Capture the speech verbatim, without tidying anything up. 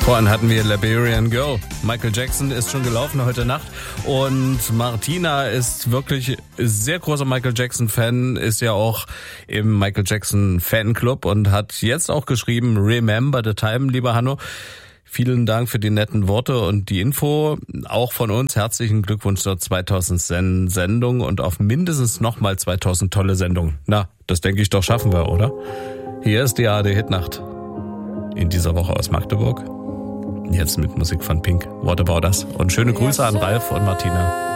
Vorhin hatten wir Liberian Girl. Michael Jackson ist schon gelaufen heute Nacht und Martina ist wirklich sehr großer Michael Jackson-Fan, ist ja auch im Michael Jackson-Fanclub und hat jetzt auch geschrieben, Remember the Time, lieber Hanno. Vielen Dank für die netten Worte und die Info. Auch von uns herzlichen Glückwunsch zur zweitausend Sendung und auf mindestens nochmal zweitausend tolle Sendungen. Na, das denke ich doch schaffen wir, oder? Hier ist die A R D-Hitnacht in dieser Woche aus Magdeburg. Jetzt mit Musik von Pink. What about us? Und schöne Grüße an Ralf und Martina.